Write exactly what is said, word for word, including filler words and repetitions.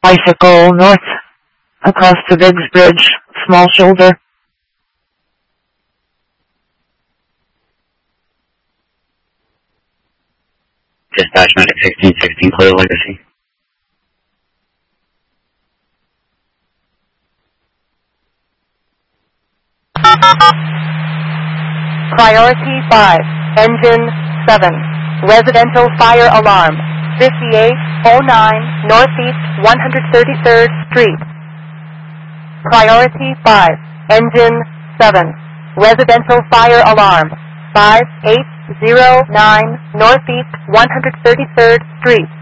Bicycle north across the Biggs Bridge, small shoulder. Dispatch Medic sixteen sixteen, clear Legacy. Priority five, Engine seven, residential fire alarm, fifty-eight oh nine Northeast one hundred thirty-third Street. Priority five, Engine seven, residential fire alarm, five eight oh nine Northeast one hundred thirty-third Street.